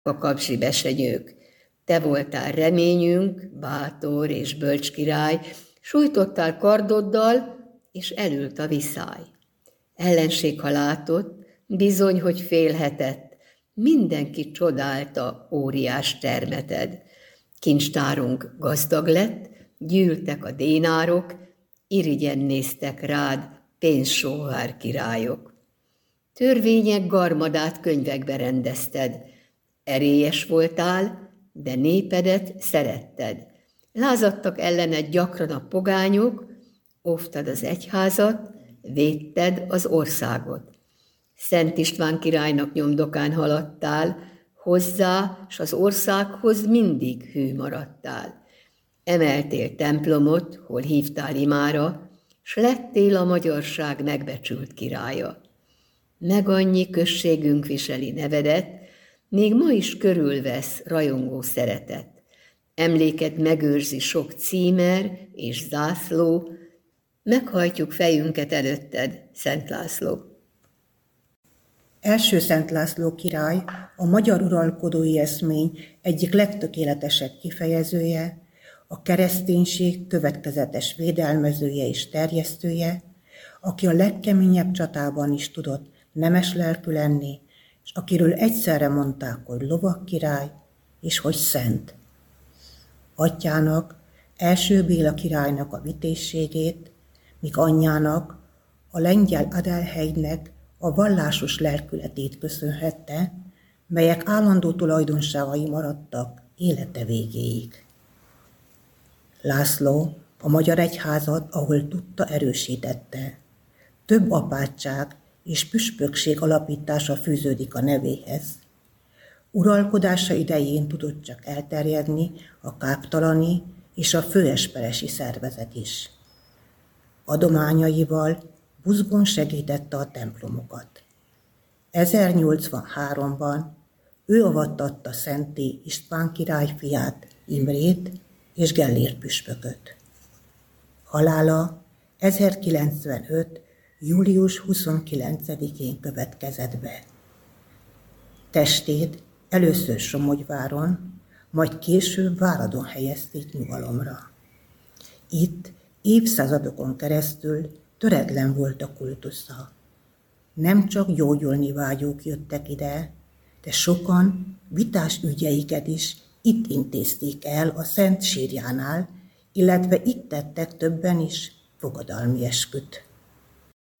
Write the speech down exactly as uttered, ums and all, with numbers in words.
a kapzsi besenyők. Te voltál reményünk, bátor és bölcs király, sújtottál kardoddal, és elült a viszály. Ellenség, ha látott, bizony, hogy félhetett, mindenki csodálta óriás termeted. Kincstárunk gazdag lett, gyűltek a dénárok, irigyen néztek rád pénzsóvár királyok. Törvények garmadát könyvekbe rendezted, erélyes voltál, de népedet szeretted. Lázadtak ellened gyakran a pogányok, óvtad az egyházat, védted az országot. Szent István királynak nyomdokán haladtál, hozzá s az országhoz mindig hű maradtál. Emeltél templomot, hol hívtál imára, s lettél a magyarság megbecsült királya. Meg annyi községünk viseli nevedet, még ma is körülvesz rajongó szeretet. Emléked megőrzi sok címer és zászló, meghajtjuk fejünket előtted, Szent László. Első Szent László király a magyar uralkodói eszmény egyik legtökéletesebb kifejezője, a kereszténység következetes védelmezője és terjesztője, aki a legkeményebb csatában is tudott nemes lelkű lenni, és akiről egyszerre mondták, hogy lovag király, és hogy szent. Atyának, első Béla királynak a vitézségét, míg anyjának, a lengyel Adelheidnek a vallásos lelkületét köszönhette, melyek állandó tulajdonságai maradtak élete végéig. László a magyar egyházat, ahol tudta, erősítette. Több apátság és püspökség alapítása fűződik a nevéhez. Uralkodása idején tudott csak elterjedni a káptalani és a főesperesi szervezet is. Adományaival buzgón segítette a templomokat. ezernyolcvanháromban ő avattatta szentté István király fiát, Imrét és Gellér püspököt. Halála ezerkilencszázkilencvenöt. július huszonkilencedikén következett be. Testét először Somogyváron, majd később Váradon helyezték nyugalomra. Itt évszázadokon keresztül töretlen volt a kultusza. Nem csak gyógyulni vágyók jöttek ide, de sokan vitás ügyeiket is itt intézték el a Szent sírjánál, illetve itt tettek többen is fogadalmi esküt.